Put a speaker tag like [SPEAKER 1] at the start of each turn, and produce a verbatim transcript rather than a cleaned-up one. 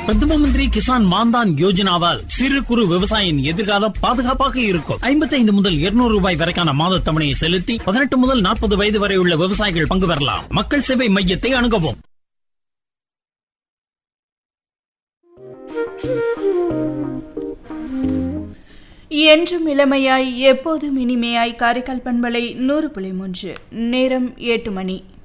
[SPEAKER 1] பிரதம மந்திரி கிசான் மான்தான் யோஜனாவால் சிறு குறு விவசாயியின் எதிர்காலம் பாதுகாப்பாக இருக்கும். ஐம்பத்தி ஐந்து முதல் இருநூறு ரூபாய் வரைக்கான மாத தவணையை செலுத்தி பதினெட்டு முதல் நாற்பது வயது வரை உள்ள விவசாயிகள் பங்கு பெறலாம். மக்கள் சேவை மையத்தை அணுகவும்.
[SPEAKER 2] என்றும் இளமையாய் எப்போதும் இனிமையாய் காரைக்கால் பண்பலை நூறு புள்ளி மூன்று. நேரம் எட்டு மணி.